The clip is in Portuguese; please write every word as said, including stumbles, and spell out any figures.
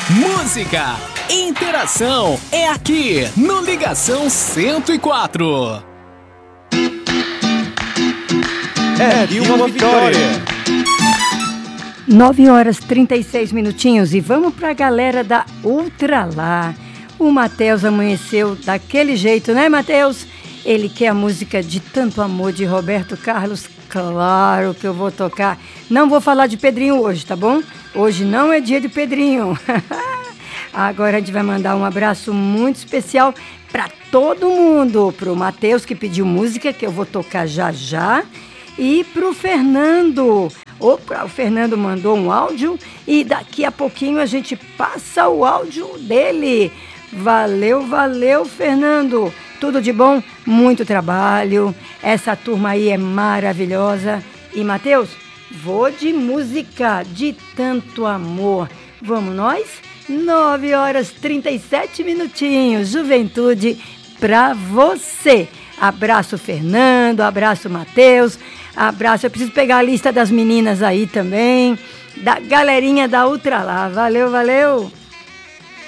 música, interação é aqui no Ligação cento e quatro. É de uma vitória. nove horas e trinta e seis minutinhos e vamos pra galera da Ultralá. O Matheus amanheceu daquele jeito, né, Matheus? Ele quer a música De Tanto Amor de Roberto Carlos. Claro que eu vou tocar. Não vou falar de Pedrinho hoje, tá bom? Hoje não é dia de Pedrinho. Agora a gente vai mandar um abraço muito especial para todo mundo. Pro Matheus, que pediu música, que eu vou tocar já já. E pro Fernando. Opa, o Fernando mandou um áudio e daqui a pouquinho a gente passa o áudio dele. Valeu, valeu, Fernando. Tudo de bom, muito trabalho. Essa turma aí é maravilhosa. E, Matheus, vou de música, De Tanto Amor. Vamos nós? nove horas e trinta e sete minutinhos. Juventude pra você. Abraço, Fernando. Abraço, Matheus. Abraço. Eu preciso pegar a lista das meninas aí também. Da galerinha da Ultralá. Valeu, valeu.